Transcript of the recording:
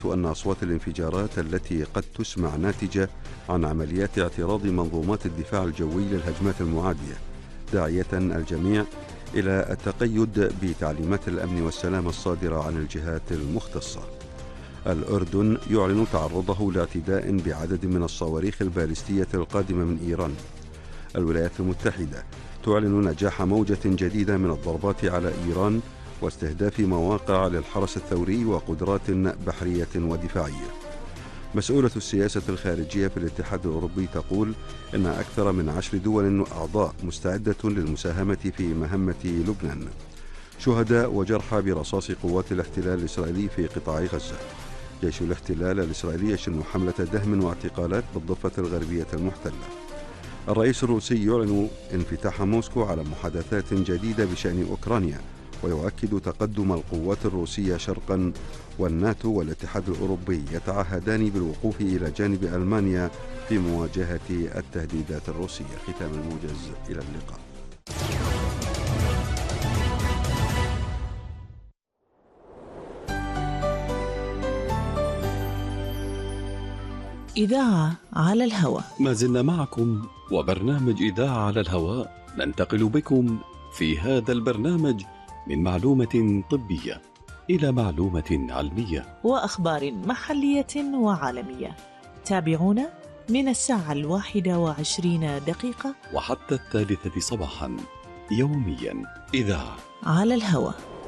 أن أصوات الانفجارات التي قد تسمع ناتجة عن عمليات اعتراض منظومات الدفاع الجوي للهجمات المعادية، داعية الجميع إلى التقيد بتعليمات الأمن والسلامة الصادرة عن الجهات المختصة. الأردن يعلن تعرضه لاعتداء بعدد من الصواريخ البالستية القادمة من إيران. الولايات المتحدة تعلن نجاح موجة جديدة من الضربات على إيران واستهداف مواقع للحرس الثوري وقدرات بحرية ودفاعية. مسؤولة السياسة الخارجية في الاتحاد الأوروبي تقول إن أكثر من 10 دول أعضاء مستعدة للمساهمة في مهمة لبنان. شهداء وجرحى برصاص قوات الاحتلال الإسرائيلي في قطاع غزة. جيش الاحتلال الإسرائيلي يشن حملة دهم واعتقالات بالضفة الغربية المحتلة. الرئيس الروسي يعلن انفتاح موسكو على محادثات جديدة بشأن أوكرانيا، ويؤكد تقدم القوات الروسية شرقا، والناتو والاتحاد الأوروبي يتعهدان بالوقوف إلى جانب ألمانيا في مواجهة التهديدات الروسية. ختام الموجز، إلى اللقاء. إذاعة على الهواء، ما زلنا معكم وبرنامج إذاعة على الهواء. ننتقل بكم في هذا البرنامج من معلومة طبية إلى معلومة علمية وأخبار محلية وعالمية. تابعونا من 1:21 وحتى 3 صباحا يوميا. إذاعة على الهواء.